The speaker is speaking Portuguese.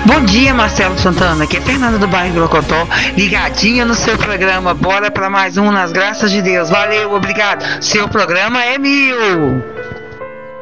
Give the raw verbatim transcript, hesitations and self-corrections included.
Bom dia, Marcelo Santana, aqui é Fernanda do bairro Grocotó, ligadinha no seu programa. Bora para mais um Nas Graças de Deus. Valeu, obrigado. Seu programa é mil.